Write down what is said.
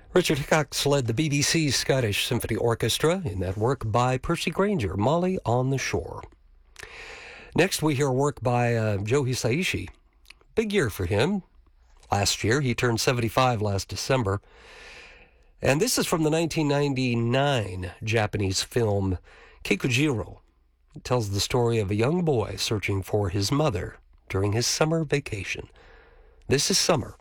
Richard Hickox led the BBC Scottish Symphony Orchestra in that work by Percy Grainger, Molly on the Shore. Next, we hear work by Joe Hisaishi. Big year for him. Last year, he turned 75 last December. And this is from the 1999 Japanese film Kikujiro. It tells the story of a young boy searching for his mother during his summer vacation. This is Summer